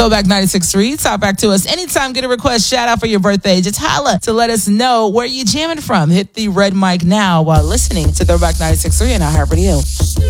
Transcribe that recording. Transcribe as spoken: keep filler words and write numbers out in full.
Throwback ninety-six point three. Talk back to us anytime. Get a request, shout out for your birthday. Just holla to let us know where you jamming from. Hit the red mic now while listening to Throwback ninety-six point three and iHeartRadio.